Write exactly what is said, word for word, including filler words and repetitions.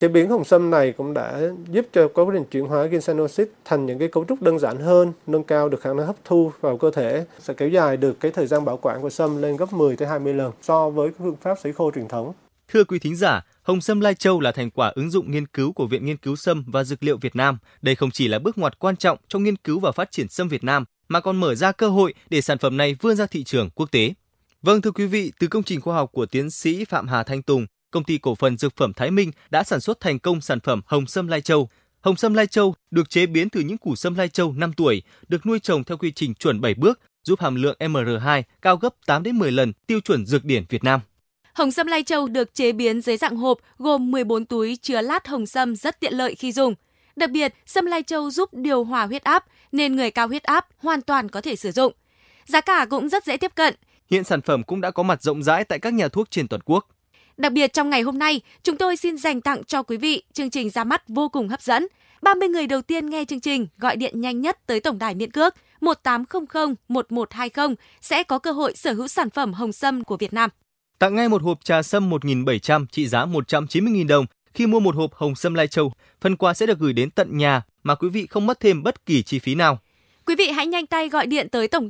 Chế biến hồng sâm này cũng đã giúp cho quá trình chuyển hóa ginsennoxid thành những cái cấu trúc đơn giản hơn, nâng cao được khả năng hấp thu vào cơ thể, sẽ kéo dài được cái thời gian bảo quản của sâm lên gấp mười tới hai mươi lần so với phương pháp sấy khô truyền thống. Thưa quý thính giả, hồng sâm lai châu là thành quả ứng dụng nghiên cứu của Viện Nghiên cứu Sâm và Dược liệu Việt Nam. Đây không chỉ là bước ngoặt quan trọng trong nghiên cứu và phát triển sâm Việt Nam, mà còn mở ra cơ hội để sản phẩm này vươn ra thị trường quốc tế. Vâng, thưa quý vị, từ công trình khoa học của tiến sĩ Phạm Hà Thanh Tùng, Công ty cổ phần Dược phẩm Thái Minh đã sản xuất thành công sản phẩm hồng sâm lai châu. Hồng sâm lai châu được chế biến từ những củ sâm lai châu năm tuổi, được nuôi trồng theo quy trình chuẩn bảy bước, giúp hàm lượng em rờ hai cao gấp tám đến mười lần tiêu chuẩn dược điển Việt Nam. Hồng sâm lai châu được chế biến dưới dạng hộp gồm mười bốn túi chứa lát hồng sâm rất tiện lợi khi dùng. Đặc biệt, sâm lai châu giúp điều hòa huyết áp nên người cao huyết áp hoàn toàn có thể sử dụng. Giá cả cũng rất dễ tiếp cận. Hiện sản phẩm cũng đã có mặt rộng rãi tại các nhà thuốc trên toàn quốc. Đặc biệt trong ngày hôm nay, chúng tôi xin dành tặng cho quý vị chương trình ra mắt vô cùng hấp dẫn. ba mươi người đầu tiên nghe chương trình gọi điện nhanh nhất tới tổng đài miễn cước một tám không không một một hai không sẽ có cơ hội sở hữu sản phẩm hồng sâm của Việt Nam. Tặng ngay một hộp trà sâm một nghìn bảy trăm trị giá một trăm chín mươi nghìn đồng khi mua một hộp hồng sâm lai châu. Phần quà sẽ được gửi đến tận nhà mà quý vị không mất thêm bất kỳ chi phí nào. Quý vị hãy nhanh tay gọi điện tới tổng